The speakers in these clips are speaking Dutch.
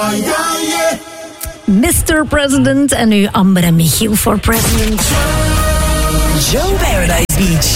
Mr. President en nu Amber en Michiel for President. Joe Paradise Beach.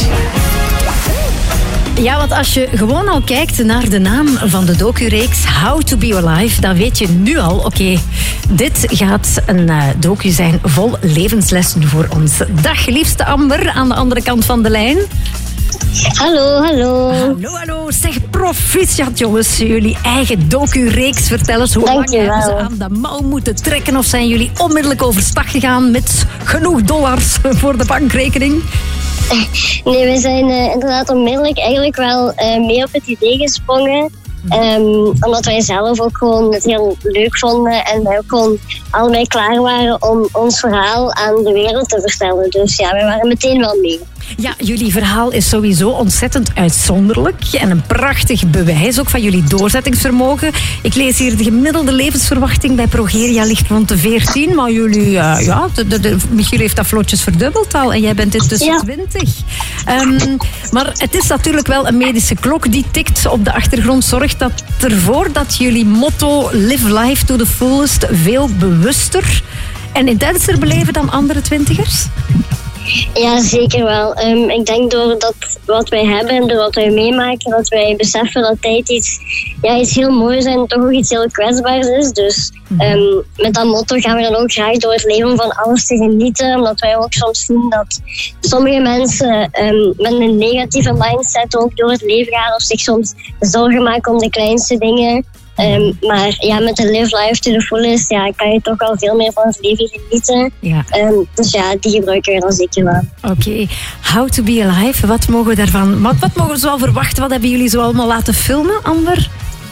Ja, want als je gewoon al kijkt naar de naam van de docu-reeks How to Be Alive, dan weet je nu al, oké, dit gaat een docu zijn vol levenslessen voor ons. Dag, liefste Amber, aan de andere kant van de lijn. Hallo. Hallo. Zeg, proficiat jongens, jullie eigen docu-reeks. Vertel eens, hoe lang hebben ze aan de mouw moeten trekken? Of zijn jullie onmiddellijk overstag gegaan met genoeg dollars voor de bankrekening? Nee, we zijn inderdaad onmiddellijk eigenlijk wel mee op het idee gesprongen. Omdat wij zelf ook gewoon het heel leuk vonden en wij ook gewoon allebei klaar waren om ons verhaal aan de wereld te vertellen. Dus ja, we waren meteen wel mee. Ja, jullie verhaal is sowieso ontzettend uitzonderlijk en een prachtig bewijs ook van jullie doorzettingsvermogen. Ik lees hier de gemiddelde levensverwachting bij Progeria ligt rond de 14, maar jullie, Michiel heeft dat vlotjes verdubbeld al en jij bent intussen 20. Maar het is natuurlijk wel een medische klok die tikt op de achtergrond. Zorgt dat ervoor dat jullie motto Live Life to the Fullest veel bewuster en intenser beleven dan andere twintigers? Ja, zeker wel. Ik denk door dat wat wij hebben en door wat wij meemaken, dat wij beseffen dat tijd iets heel moois en toch ook iets heel kwetsbaars is. Dus met dat motto gaan we dan ook graag door het leven van alles te genieten. Omdat wij ook soms zien dat sommige mensen met een negatieve mindset ook door het leven gaan of zich soms zorgen maken om de kleinste dingen. Maar ja, met de Live Life to the Fullest kan je toch al veel meer van het leven genieten. Ja. Dus ja, die gebruiken we dan zeker wel. Oké. How to Be Alive, wat mogen we daarvan? Wat mogen we zo al verwachten? Wat hebben jullie zo allemaal laten filmen, Amber?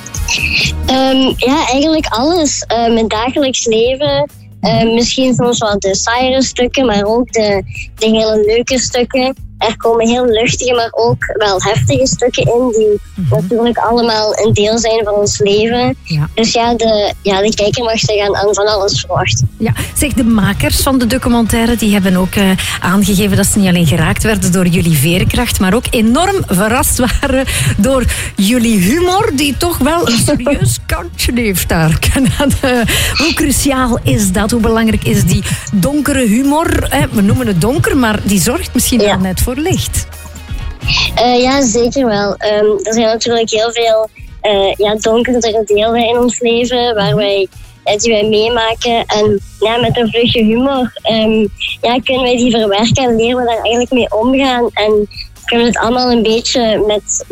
Eigenlijk alles. Mijn dagelijks leven. Misschien soms wat de saaiere stukken, maar ook de hele leuke stukken. Er komen heel luchtige, maar ook wel heftige stukken in die natuurlijk allemaal een deel zijn van ons leven. Ja. Dus de kijker mag zich aan van alles verwachten. Ja, zeg, de makers van de documentaire die hebben ook aangegeven dat ze niet alleen geraakt werden door jullie veerkracht, maar ook enorm verrast waren door jullie humor, die toch wel een serieus kantje heeft daar. Hoe cruciaal is dat? Hoe belangrijk is die donkere humor? We noemen het donker, maar die zorgt misschien wel net voor licht. Ja, zeker wel. Er zijn natuurlijk heel veel donkerdere delen in ons leven die wij meemaken. En met een vlugje humor kunnen wij die verwerken en leren we daar eigenlijk mee omgaan. En kunnen we het allemaal een beetje met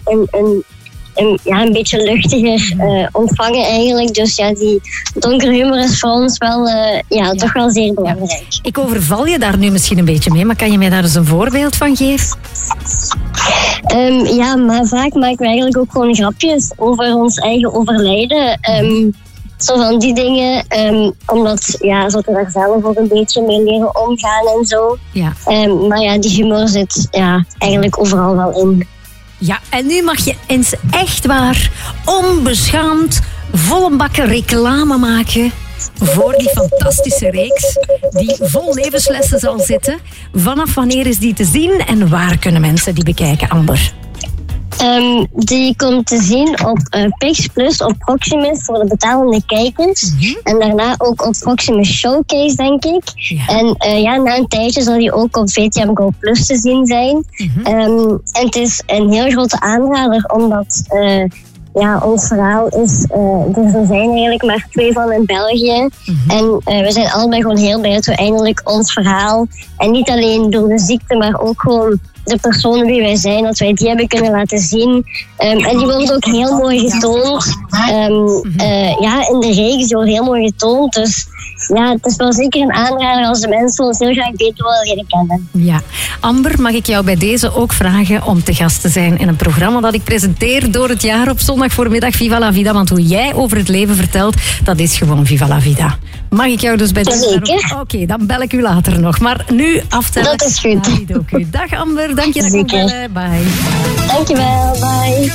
een beetje luchtiger ontvangen eigenlijk. Dus die donkere humor is voor ons wel toch wel zeer belangrijk. Ik overval je daar nu misschien een beetje mee, maar kan je mij daar eens een voorbeeld van geven? Maar vaak maken we eigenlijk ook gewoon grapjes over ons eigen overlijden. Zo van die dingen, omdat zodat we daar zelf ook een beetje mee leren omgaan en zo. Ja. Maar die humor zit eigenlijk overal wel in. Ja, en nu mag je eens echt waar onbeschaamd volle bakken reclame maken voor die fantastische reeks die vol levenslessen zal zitten. Vanaf wanneer is die te zien en waar kunnen mensen die bekijken, Amber? Die komt te zien op Pix Plus op Proximus voor de betalende kijkers. En daarna ook op Proximus Showcase, denk ik. Ja. En na een tijdje zal die ook op VTM Go Plus te zien zijn. En het is een heel grote aanrader, omdat ons verhaal is... er zijn eigenlijk maar 2 van in België. En we zijn allebei gewoon heel blij dat we eindelijk ons verhaal... en niet alleen door de ziekte, maar ook gewoon... de personen wie wij zijn, dat wij die hebben kunnen laten zien. En die worden ook heel mooi getoond. In de reeks, die wordt heel mooi getoond. Dus het is wel zeker een aanrader als de mensen ons heel graag beter willen leren kennen. Ja. Amber, mag ik jou bij deze ook vragen om te gast te zijn in een programma dat ik presenteer door het jaar op zondag voormiddag, Viva la Vida. Want hoe jij over het leven vertelt, dat is gewoon Viva la Vida. Mag ik jou dus bij deze... Zeker. Oké, dan bel ik u later nog. Maar nu aftellen. Dat is goed. Dag Amber, dank je dat je bellen. Bye. Dankjewel, bye.